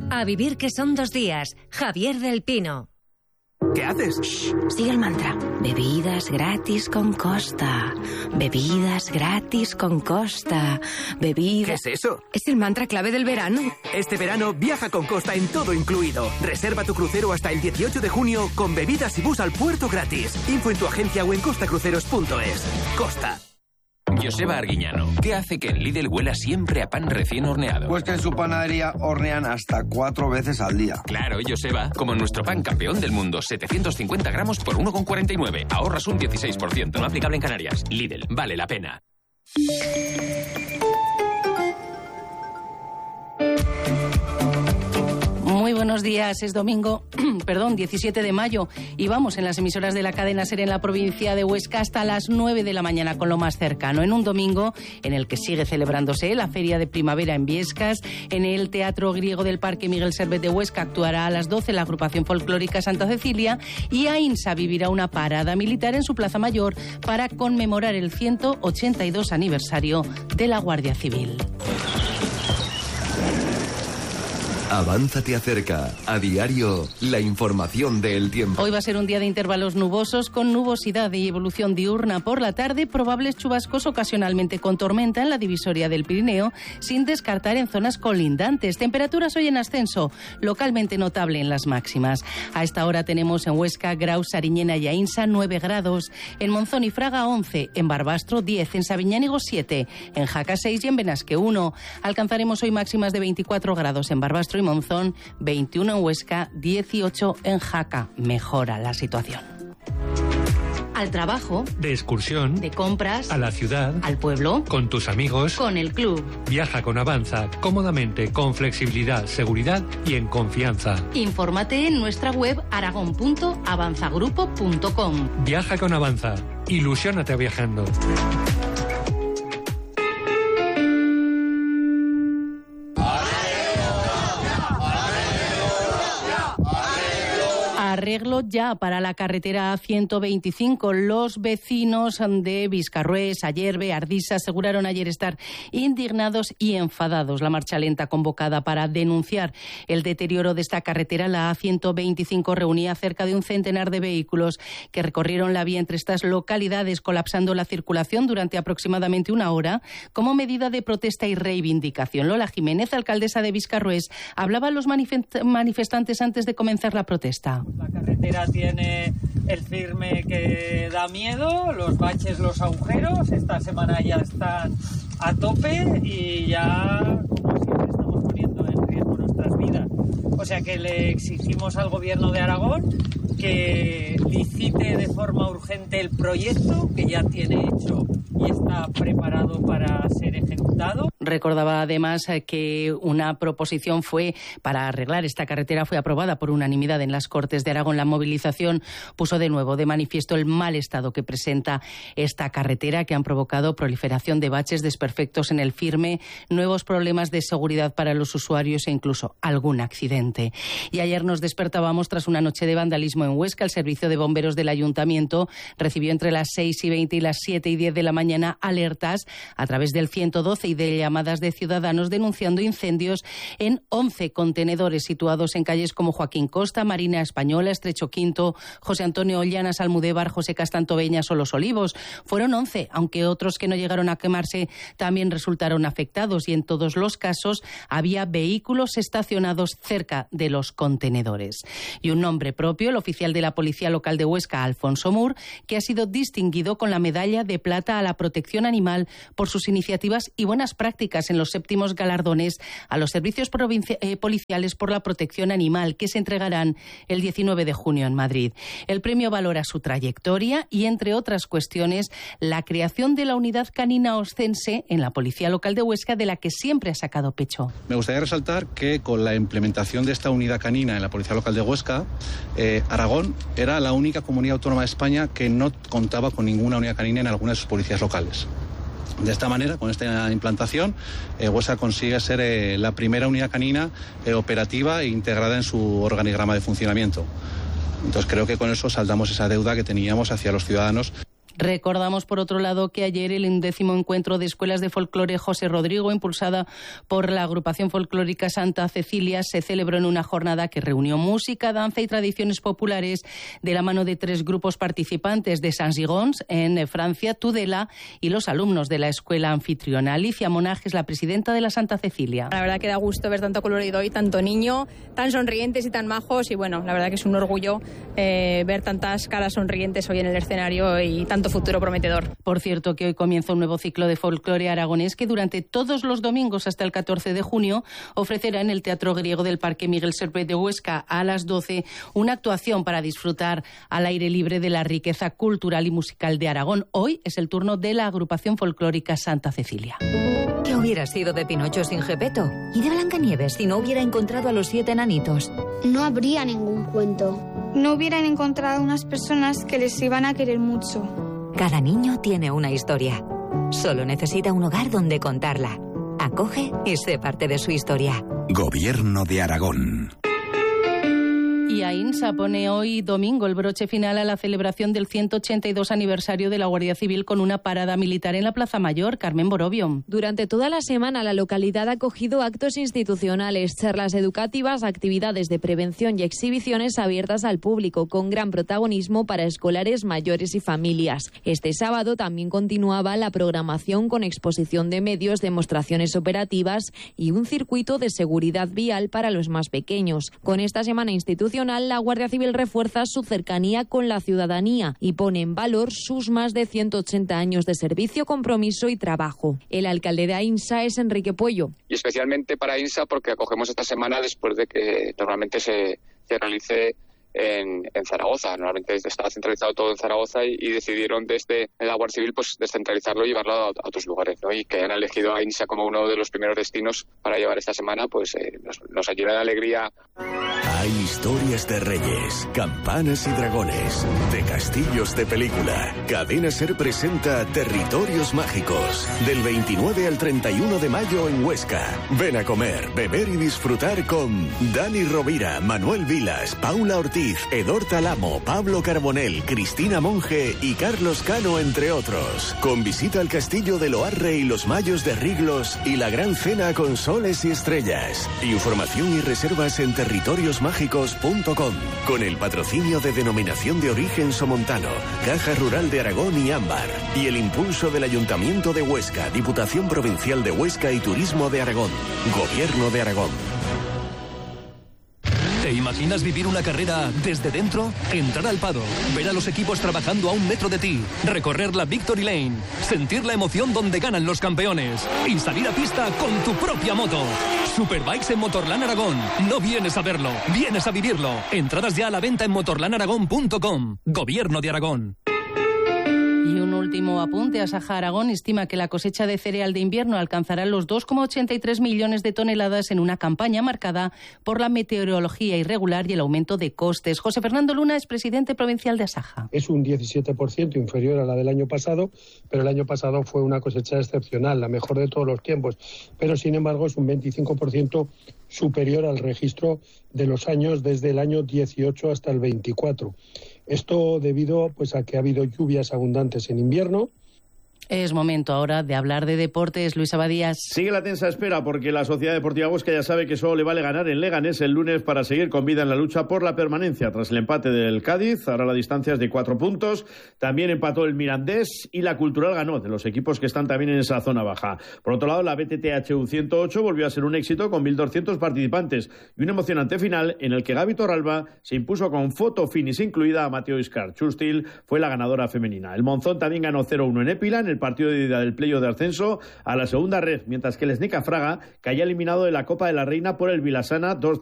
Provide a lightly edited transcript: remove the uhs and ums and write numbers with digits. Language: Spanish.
A vivir que son 2 días. Javier del Pino. ¿Qué haces? Shh, sigue el mantra. Bebidas gratis con Costa. Bebidas gratis con Costa. Bebidas... ¿Qué es eso? Es el mantra clave del verano. Este verano viaja con Costa en todo incluido. Reserva tu crucero hasta el 18 de junio con bebidas y bus al puerto gratis. Info en tu agencia o en costacruceros.es. Costa. Joseba Arguiñano, ¿qué hace que en Lidl huela siempre a pan recién horneado? Pues que en su panadería hornean hasta 4 veces al día. Claro, Joseba, como nuestro pan campeón del mundo, 750 gramos por 1,49. Ahorras un 16%. No aplicable en Canarias. Lidl, vale la pena. Muy buenos días, es domingo, 17 de mayo y vamos en las emisoras de la cadena SER en la provincia de Huesca hasta las 9 de la mañana con lo más cercano. En un domingo en el que sigue celebrándose la Feria de Primavera en Biescas, en el Teatro Griego del Parque Miguel Servet de Huesca actuará a las 12 la agrupación folclórica Santa Cecilia y AINSA vivirá una parada militar en su Plaza Mayor para conmemorar el 182 aniversario de la Guardia Civil. Avanza te acerca. A diario, la información del tiempo. Hoy va a ser un día de intervalos nubosos con nubosidad y evolución diurna por la tarde, probables chubascos ocasionalmente con tormenta en la divisoria del Pirineo, sin descartar en zonas colindantes. Temperaturas hoy en ascenso, localmente notable en las máximas. A esta hora tenemos en Huesca, Graus, Sariñena y Aínsa 9 grados, en Monzón y Fraga 11, en Barbastro 10, en Sabiñánigo 7, en Jaca 6 y en Benasque 1. Alcanzaremos hoy máximas de 24 grados en Barbastro y Monzón, 21 en Huesca, 18 en Jaca. Mejora la situación. Al trabajo, de excursión, de compras, a la ciudad, al pueblo, con tus amigos, con el club. Viaja con Avanza, cómodamente, con flexibilidad, seguridad y en confianza. Infórmate en nuestra web aragon.avanzagrupo.com. Viaja con Avanza. Ilusiónate viajando. Arreglo ya para la carretera A125. Los vecinos de Viscarrués, Ayerbe, Ardisa aseguraron ayer estar indignados y enfadados. La marcha lenta convocada para denunciar el deterioro de esta carretera, la A125, reunía cerca de un centenar de vehículos que recorrieron la vía entre estas localidades, colapsando la circulación durante aproximadamente 1 hora como medida de protesta y reivindicación. Lola Jiménez, alcaldesa de Viscarrués, hablaba a los manifestantes antes de comenzar la protesta. La carretera tiene el firme que da miedo, los baches, los agujeros. Esta semana ya están a tope y ya, como siempre, estamos poniendo en riesgo nuestras vidas. O sea que le exigimos al Gobierno de Aragón que licite de forma urgente el proyecto que ya tiene hecho y está preparado para ser ejecutado. Recordaba además que una proposición para arreglar esta carretera fue aprobada por unanimidad en las Cortes de Aragón. La movilización puso de nuevo de manifiesto el mal estado que presenta esta carretera, que han provocado proliferación de baches, desperfectos en el firme, nuevos problemas de seguridad para los usuarios e incluso algún accidente. Y ayer nos despertábamos tras una noche de vandalismo en Huesca. El servicio de bomberos del ayuntamiento recibió entre las 6:20 y las 7:10 de la mañana alertas a través del 112 y de llamadas de ciudadanos denunciando incendios en 11 contenedores situados en calles como Joaquín Costa, Marina Española, Estrecho Quinto, José Antonio Ollanas, Almudévar, José Castantoveñas o Los Olivos. Fueron 11, aunque otros que no llegaron a quemarse también resultaron afectados, y en todos los casos había vehículos estacionados cerca de los contenedores. Y un nombre propio, el oficial de la Policía Local de Huesca, Alfonso Mur, que ha sido distinguido con la Medalla de Plata a la Protección Animal por sus iniciativas y buenas prácticas en los 7º galardones a los servicios policiales por la protección animal, que se entregarán el 19 de junio en Madrid. El premio valora su trayectoria y, entre otras cuestiones, la creación de la unidad canina oscense en la Policía Local de Huesca, de la que siempre ha sacado pecho. Me gustaría resaltar que con la implementación de esta unidad canina en la Policía Local de Huesca, Aragón era la única comunidad autónoma de España que no contaba con ninguna unidad canina en alguna de sus policías locales. De esta manera, con esta implantación, Huesca consigue ser la primera unidad canina operativa e integrada en su organigrama de funcionamiento. Entonces creo que con eso saldamos esa deuda que teníamos hacia los ciudadanos. Recordamos, por otro lado, que ayer el 11º encuentro de escuelas de folclore José Rodrigo, impulsada por la agrupación folclórica Santa Cecilia, se celebró en una jornada que reunió música, danza y tradiciones populares de la mano de 3 grupos participantes de Saint-Gigons, en Francia, Tudela, y los alumnos de la escuela anfitriona. Alicia Monage es la presidenta de la Santa Cecilia. La verdad que da gusto ver tanto colorido y tanto niño, tan sonrientes y tan majos, y bueno, la verdad que es un orgullo ver tantas caras sonrientes hoy en el escenario y tanto futuro prometedor. Por cierto, que hoy comienza un nuevo ciclo de folclore aragonés que durante todos los domingos hasta el 14 de junio ofrecerá en el Teatro Griego del Parque Miguel Servet de Huesca a las 12 una actuación para disfrutar al aire libre de la riqueza cultural y musical de Aragón. Hoy es el turno de la agrupación folclórica Santa Cecilia. ¿Qué hubiera sido de Pinocho sin Gepetto? ¿Y de Blancanieves si no hubiera encontrado a los 7 enanitos? No habría ningún cuento. No hubieran encontrado unas personas que les iban a querer mucho. Cada niño tiene una historia. Solo necesita un hogar donde contarla. Acoge y sé parte de su historia. Gobierno de Aragón. Y AINSA pone hoy domingo el broche final a la celebración del 182 aniversario de la Guardia Civil con una parada militar en la Plaza Mayor. Carmen Borovio. Durante toda la semana la localidad ha acogido actos institucionales, charlas educativas, actividades de prevención y exhibiciones abiertas al público con gran protagonismo para escolares, mayores y familias. Este sábado también continuaba la programación con exposición de medios, demostraciones operativas y un circuito de seguridad vial para los más pequeños. Con esta semana institucional, la Guardia Civil refuerza su cercanía con la ciudadanía y pone en valor sus más de 180 años de servicio, compromiso y trabajo. El alcalde de AINSA es Enrique Puello. Y especialmente para AINSA porque acogemos esta semana después de que normalmente se realice en Zaragoza. Normalmente estaba centralizado todo en Zaragoza y decidieron desde la Guardia Civil pues descentralizarlo y llevarlo a otros lugares, ¿no? Y que han elegido a AINSA como uno de los primeros destinos para llevar esta semana, pues nos llena de alegría. Hay historias de reyes, campanas y dragones, de castillos de película. Cadena Ser presenta Territorios Mágicos, del 29 al 31 de mayo en Huesca. Ven a comer, beber y disfrutar con Dani Rovira, Manuel Vilas, Paula Ortiz, Edor Talamo, Pablo Carbonell, Cristina Monge y Carlos Cano, entre otros. Con visita al castillo de Loarre y los Mayos de Riglos y la gran cena con soles y estrellas. Información y reservas en territoriosmágicos.com. Con el patrocinio de Denominación de Origen Somontano, Caja Rural de Aragón y Ámbar. Y el impulso del Ayuntamiento de Huesca, Diputación Provincial de Huesca y Turismo de Aragón. Gobierno de Aragón. ¿Te imaginas vivir una carrera desde dentro? Entrar al paddock, ver a los equipos trabajando a 1 metro de ti, recorrer la Victory Lane, sentir la emoción donde ganan los campeones y salir a pista con tu propia moto. Superbikes en Motorland Aragón. No vienes a verlo, vienes a vivirlo. Entradas ya a la venta en motorlandaragón.com. Gobierno de Aragón. Y un último apunte. Asaja Aragón estima que la cosecha de cereal de invierno alcanzará los 2,83 millones de toneladas en una campaña marcada por la meteorología irregular y el aumento de costes. José Fernando Luna es presidente provincial de Asaja. Es un 17% inferior a la del año pasado, pero el año pasado fue una cosecha excepcional, la mejor de todos los tiempos. Pero, sin embargo, es un 25% superior al registro de los años desde el año 18 hasta el 24. Esto debido a que ha habido lluvias abundantes en invierno. Es momento ahora de hablar de deportes. Luis Abadías. Sigue la tensa espera porque la Sociedad Deportiva Huesca ya sabe que solo le vale ganar en Leganés el lunes para seguir con vida en la lucha por la permanencia. Tras el empate del Cádiz, ahora la distancia es de 4 puntos. También empató el Mirandés y la Cultural ganó, de los equipos que están también en esa zona baja. Por otro lado, la BTTHU 108 volvió a ser un éxito con 1.200 participantes y un emocionante final en el que Gaby Torralba se impuso con foto finish incluida a Mateo Iscar. Chustil fue la ganadora femenina. El Monzón también ganó 0-1 en Épila en el partido de ida del playoff de ascenso a la segunda red, mientras que el Esnica Fraga caía eliminado de la Copa de la Reina por el Vilasana 2